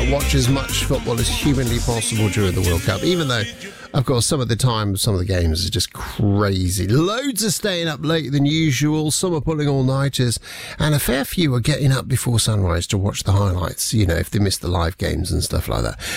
watch as much football as humanly possible during the World Cup, even though, of course, some of the games are just crazy. Loads are staying up later than usual, some are pulling all-nighters, and a fair few are getting up before sunrise to watch the highlights, if they miss the live games and stuff like that.